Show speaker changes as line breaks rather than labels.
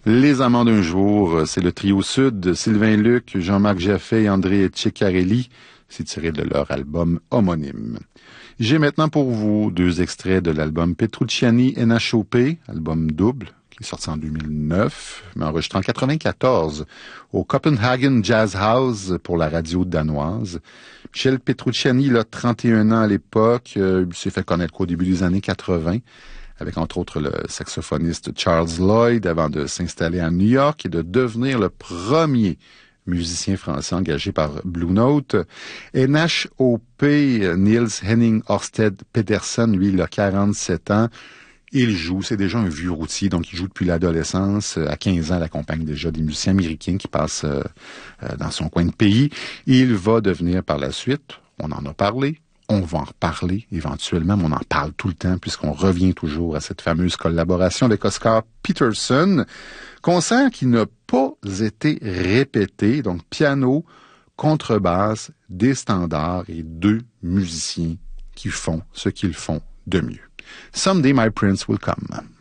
Les Amants d'un jour, c'est le trio Sud, Sylvain Luc, Jean-Marc Jaffé et André Ceccarelli. C'est tiré de leur album homonyme. J'ai maintenant pour vous 2 extraits de l'album Petrucciani et NHOP, album double, qui est sorti en 2009, mais enregistré en 94 au Copenhagen Jazz House pour la radio danoise. Michel Petrucciani, il a 31 ans à l'époque, il s'est fait connaître qu'au début des années 80, avec entre autres le saxophoniste Charles Lloyd, avant de s'installer à New York et de devenir le premier musicien français engagé par Blue Note. NHOP, Niels Henning Ørsted Pedersen, lui, il a 47 ans. Il joue, c'est déjà un vieux routier, donc il joue depuis l'adolescence. À 15 ans, il accompagne déjà des musiciens américains qui passent dans son coin de pays. Il va devenir par la suite, on en a parlé, on va en reparler éventuellement, mais on en parle tout le temps puisqu'on revient toujours à cette fameuse collaboration avec Oscar Peterson. Concert qui n'a pas été répété, donc piano, contrebasse, des standards et 2 musiciens qui font ce qu'ils font de mieux. Someday My Prince Will Come.